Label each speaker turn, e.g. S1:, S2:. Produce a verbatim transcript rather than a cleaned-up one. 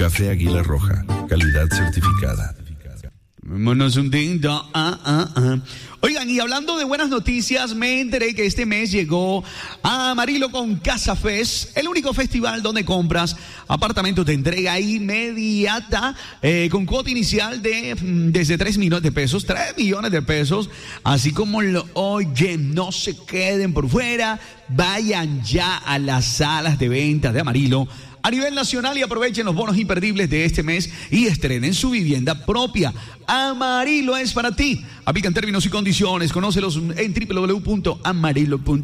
S1: Café Águila Roja, calidad certificada.
S2: Vámonos un tinto. Ah, ah, ah. Oigan, y hablando de buenas noticias, me enteré que este mes llegó a Amarillo con Casa Fest, el único festival donde compras apartamentos de entrega inmediata, eh, con cuota inicial de mm, desde tres millones de pesos, tres millones de pesos, así como lo oyen, no se queden por fuera, vayan ya a las salas de ventas de Amarillo a nivel nacional y aprovechen los bonos imperdibles de este mes y estrenen su vivienda propia. Amarillo es para ti. Aplican términos y condiciones. Conócelos en doble u doble u doble u punto amarillo punto com.